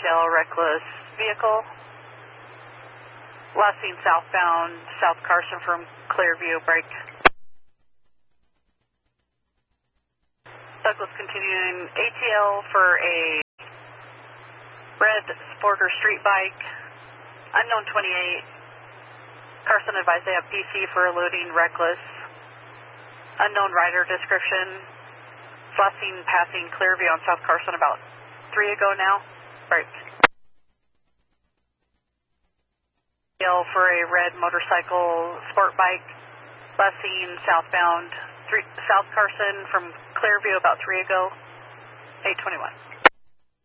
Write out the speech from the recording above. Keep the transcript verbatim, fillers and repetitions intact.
L reckless vehicle. Last seen southbound, South Carson from Clearview, break. Douglas continuing A T L for a red Sporter street bike, unknown twenty-eight. Carson advised they have P C for eluding reckless. Unknown rider description. Last seen passing Clearview on South Carson about three ago now. Break. Yell for a red motorcycle sport bike. Last seen southbound three, South Carson from Clearview about three ago. eight twenty-one.